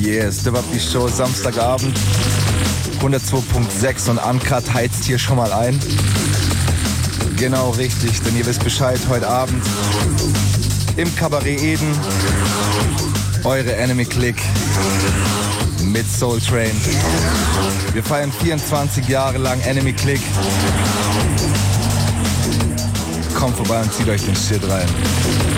Yeah, Step Up die Show, Samstagabend, 102.6 und Uncut heizt hier schon mal ein. Genau richtig, denn ihr wisst Bescheid, heute Abend im Cabaret Eden, eure Enemy Clique mit Soul Train. Wir feiern 24 Jahre lang Enemy Clique. Kommt vorbei und zieht euch den Shit rein.